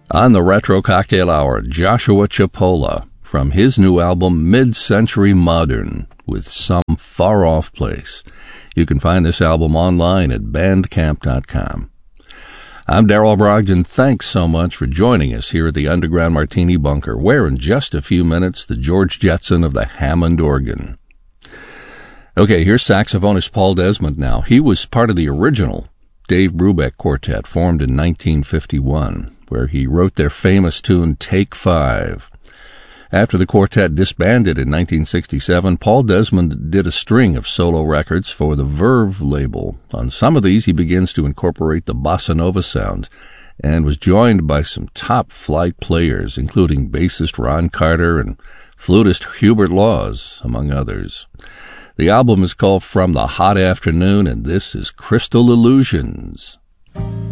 On the Retro Cocktail Hour, Joshua Chipola from his new album Mid-Century Modern with Some Far-Off Place. You can find this album online at bandcamp.com. I'm Darrell Brogdon. Thanks so much for joining us here at the Underground Martini Bunker, where in just a few minutes, the George Jetson of the Hammond organ. Okay, here's saxophonist Paul Desmond now. He was part of the original Dave Brubeck Quartet, formed in 1951, where he wrote their famous tune Take Five. After the quartet disbanded in 1967, Paul Desmond did a string of solo records for the Verve label. On some of these, he begins to incorporate the bossa nova sound and was joined by some top-flight players, including bassist Ron Carter and flutist Hubert Laws, among others. The album is called From the Hot Afternoon, and this is Crystal Illusions.